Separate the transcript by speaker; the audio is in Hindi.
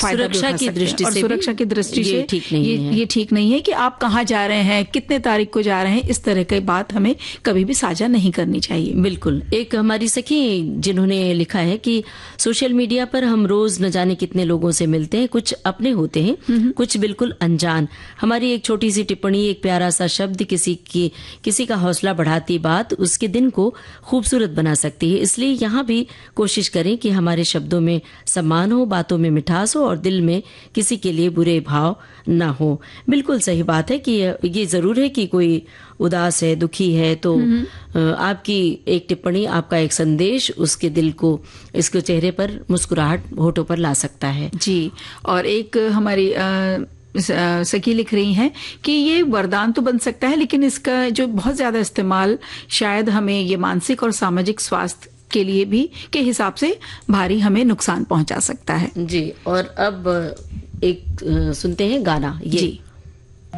Speaker 1: फायदा भी उठा
Speaker 2: सुरक्षा की
Speaker 1: सकते हैं।
Speaker 2: दृष्टि
Speaker 1: और
Speaker 2: से
Speaker 1: सुरक्षा की दृष्टि से
Speaker 2: ये ठीक नहीं है।
Speaker 1: ये ठीक नहीं है कि आप कहाँ जा रहे हैं, कितने तारीख को जा रहे हैं, इस तरह की बात हमें कभी भी साझा नहीं करनी चाहिए।
Speaker 2: बिल्कुल। एक हमारी सखी जिन्होंने लिखा है कि सोशल मीडिया पर हम रोज न जाने कितने लोगों से मिलते हैं, कुछ अपने होते हैं, कुछ बिल्कुल अनजान। हमारी एक छोटी सी टिप्पणी, एक प्यारा सा शब्द किसी का हौसला बढ़ाती बात उसके दिन को खूबसूरत बना सकती है। इसलिए यहाँ भी कोशिश करें कि हमारे शब्दों में सम्मान हो, बातों में मिठास हो और दिल में किसी के लिए बुरे भाव ना हो। बिल्कुल सही बात है कि ये जरूर है कि कोई उदास है, दुखी है, तो आपकी एक टिप्पणी, आपका एक संदेश उसके दिल को, इसके चेहरे पर मुस्कुराहट होठों पर ला सकता है।
Speaker 1: जी। और एक हमारी सखी लिख रही हैं कि ये वरदान तो बन सकता है, लेकिन इसका जो बहुत ज्यादा इस्तेमाल शायद हमें ये मानसिक और सामाजिक स्वास्थ्य के लिए भी के हिसाब से भारी हमें नुकसान पहुंचा सकता है।
Speaker 2: जी। और अब एक सुनते हैं गाना ये।
Speaker 1: जी।